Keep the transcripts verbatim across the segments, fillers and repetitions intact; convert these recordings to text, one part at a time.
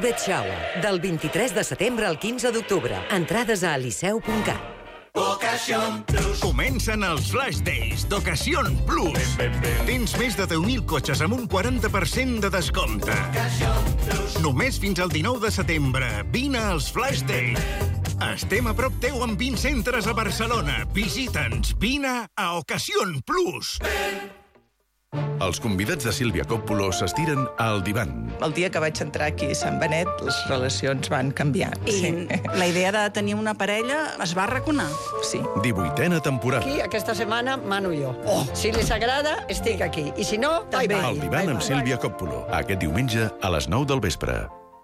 Velvet Shower, del vint-i-tres de setembre al quinze d'octubre. Entrades a eliseu punt cat. Ocasión Plus. Comencen els Flash Days d'Ocasión Plus. Tens més de deu mil cotxes amb un quaranta per cent de descompte. Només fins al dinou de setembre. Vine als Flash Days. Estem a prop teu amb vint centres a Barcelona. Visita'ns. Vine a Ocasión Plus. Els convidats de Sílvia Coppola s'estiren al divan. El dia que vaig entrar aquí a Sant Benet, les relacions van canviar. I sí. la idea de tenir una parella es va arraconar? Sí. divuitena temporada. Aquí, aquesta setmana, mano jo. Oh. Si les agrada, estic aquí. I si no, també. El divan amb Sílvia Coppola. Aquest diumenge a les nou del vespre.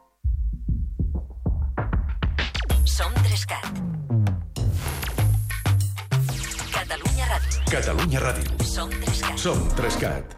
Som Trescat. Catalunya Ràdio. Catalunya Ràdio. Som Trescat. Som Trescat.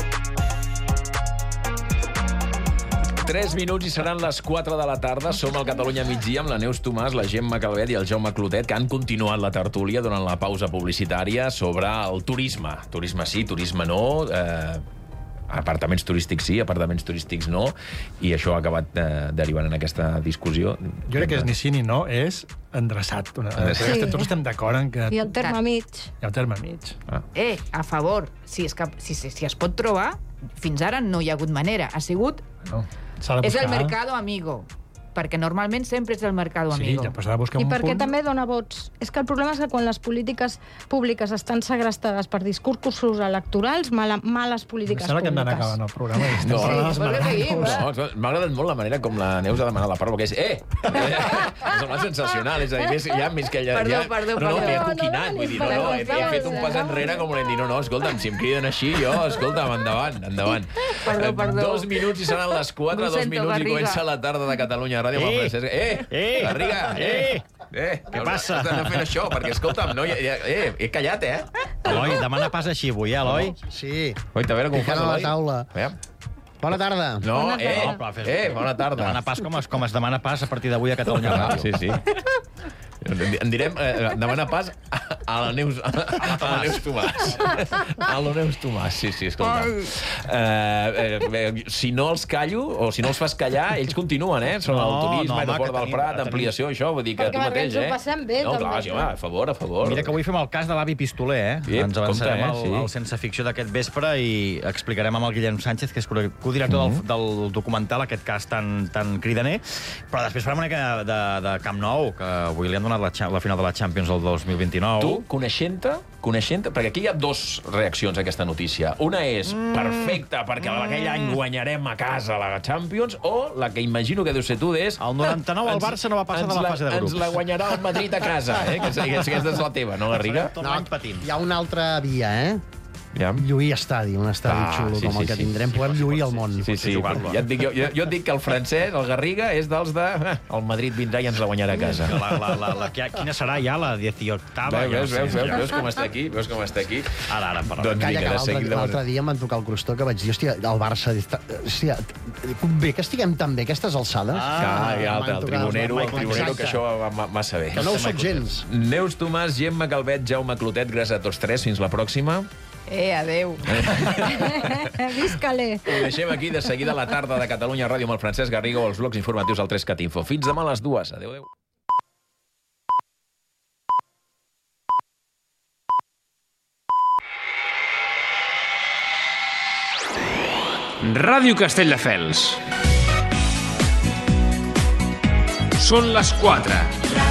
Tres minuts i seran les quatre de la tarda. Som al Catalunya Migdia amb la Neus Tomàs, la Gemma Calvet i el Jaume Clotet, que han continuat la tertúlia durant la pausa publicitària sobre el turisme. Turisme sí, turisme no... Eh... Apartaments turístics sí, apartaments turístics no, i això ha acabat eh, derivant en aquesta discussió. Jo crec que és ni sí ni no, és endreçat. Una, sí. Tots estem d'acord en que... I el terme mig. I el terme mig. Ah. Eh, a favor, si es, cap, si, si, si es pot trobar, fins ara no hi ha hagut manera. Ha sigut... No, s'ha de buscar. És el mercado amigo. Perquè normalment sempre és el mercado amigo. Sí, ja, però s'ha de buscar I un perquè punt... també dona vots. És que el problema és que quan les polítiques públiques estan segrestades per discursos electorals, mala, males polítiques Em sembla públiques. que hem d'anar acabant el programa. I No, sí, vol que seguim, eh? no, m'ha agradat molt la manera com la Neus ha demanat la paraula, perquè és... Eh! Ha sonat sensacional, és a dir, més, ja més que... Ja, Perdó, ja, perdó, no, no, perdó. m'he No, no coquinat, vull dir, no, no, he, he fet un pas enrere com volem dir, no, no, escolta'm, si em criden així, jo, escolta'm, endavant, endavant. Perdó, perdó. Dos minuts i seran les quatre, Ho dos sento, minuts i Garriga. comença la tarda de Catalunya Ràdio amb el Francesc. Eh! Eh! Garriga! Eh! Eh! Què passa? Has d'anar fent això, perquè, escolta'm, no, ja, ja, eh, he callat, eh? Eloi, demana pas així avui, eh, Eloi? Sí. Oita, a veure com ho fas, Ficant a la Eloi. taula. Aviam. Bona tarda. No, Bona eh, No, però fes- eh, bona tarda. Demana pas com es, com es demana pas a partir d'avui a Catalunya Ah, Ràdio. sí, sí. En direm, eh, demana pas a la Neus, a la Neus Tomàs. A la Neus Tomàs, sí, sí, escolta. Eh, eh, si no els callo, o si no els fas callar, ells continuen, eh? Sobre el No, turisme, no, home, aeroport que del tenim- Prat, tenim- ampliació, això, vull dir que Perquè tu mateix, ens ho eh? passem bé, no, també. clar, sí, home, a favor, a favor. Mira que avui fem el cas de l'avi Pistoler, eh? Sí, Ens avançarem compte, eh? al, Sí. al Sense Ficció d'aquest vespre i explicarem amb el Guillem Sánchez, que és codirector Mm-hmm. del, del documental, aquest cas tan, tan cridaner. Però després farem una mica de, de Camp Nou, que avui li han donat la, la final de la Champions del dos mil vint-i-nou. Tu, coneixent-te, coneixent perquè aquí hi ha dos reaccions a aquesta notícia. Una és mm. perfecta, perquè mm. aquell any guanyarem a casa la Champions, o la que imagino que deu ser tu és... El noranta-nou el Barça no va passar de la fase de grups. Ens la guanyarà el Madrid a casa, eh? que, que, que aquesta és la teva, no, Garriga? Tot l'any patint. Hi ha una altra via, eh? Ja. Lluir estadi, un estadi Ah, xulo sí, com el sí, que sí. tindrem. Sí, Podem lluir el món. Sí, sí, ja et dic, jo, jo, jo et dic que el francès, el Garriga, és dels de... Eh, el Madrid vindrà i ens la guanyarà a casa. La, la, la, la, quina serà ja la dieciottava? Veus, veus, veus, veus com està aquí? Veus com està aquí? Ara, ara, perdó. Doncs Calla, vinga, que de l'altre seguida... l'altre dia em van tocar el crostó que vaig dir, hòstia, el Barça... Hòstia, bé que estiguem tan bé aquestes alçades. Ah, ja, Em el, van el tocar tribunero, el els- tribunero, que Exacte. això va ma- massa bé. Que no ho soc gens. Neus Tomàs, Gemma Calvet, Jaume Clotet, gràcies a tots tres. Fins la pròxima. Eh, adeu. Visca-le. Ho deixem aquí de seguida a la tarda de Catalunya Ràdio amb el Francesc Garriga o els blocs informatius al tres cat info. Fins demà a les dues. Adéu, adéu. Ràdio Castelldefels. Són les quatre.